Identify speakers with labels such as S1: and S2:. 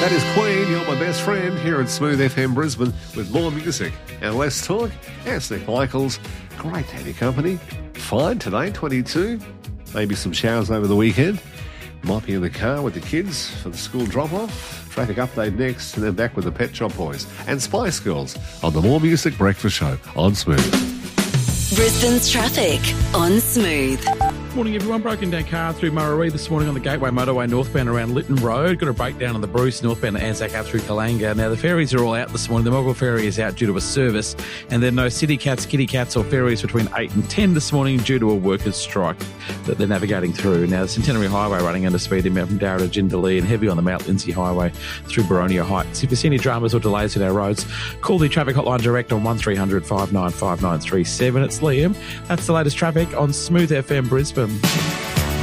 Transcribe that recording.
S1: That is Queen, You're My Best Friend, here at Smooth FM Brisbane with more music and less talk. Yes, Nick Michaels. Great to have your company. Fine today, 22. Maybe some showers over the weekend. Might be in the car with the kids for the school drop-off. Traffic update next, and then back with the Pet Shop Boys and Spice Girls on the More Music Breakfast Show on Smooth.
S2: Brisbane's traffic on Smooth.
S3: Morning everyone, broken down car through Murray this morning on the Gateway Motorway northbound around Lytton Road. Got a breakdown on the Bruce northbound to Anzac up through Kalanga. Now the ferries are all out this morning. The Moggill ferry is out due to a service, and there are no City Cats, Kitty Cats or ferries between 8 and 10 this morning due to a workers' strike that they're navigating through. Now the Centenary Highway running under speed inbound from Darra to Jindalee and heavy on the Mount Lindsay Highway through Baronia Heights. If you see any dramas or delays at our roads, call the traffic hotline direct on 1300 595937. It's Liam. That's the latest traffic on Smooth FM Brisbane.